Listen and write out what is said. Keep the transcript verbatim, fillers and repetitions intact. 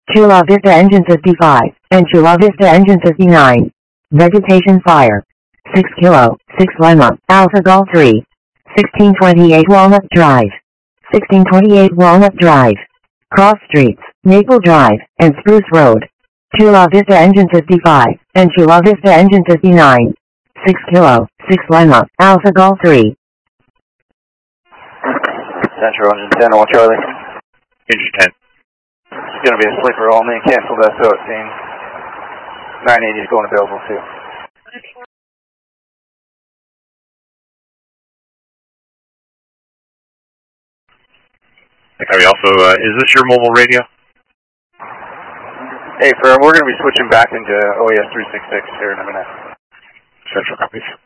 Chula Vista engine fifty-five, and Chula Vista engine fifty-nine. Vegetation fire. six Kilo, six Lima, Alpha Golf three. sixteen twenty-eight Walnut Drive. sixteen twenty-eight Walnut Drive. Cross Streets, Maple Drive, and Spruce Road. Chula Vista engine fifty-five, and Chula Vista engine fifty-nine. six Kilo, six Lima, Alpha Golf three. Central engine ten, all Charlie. Engine ten. It's going to be a sleeper only, cancel that so it seems. nine eighty is going available too. Harry, also, uh, is this your mobile radio? Hey, firm, we're going to be switching back into O E S three sixty-six here in a minute. Central copies.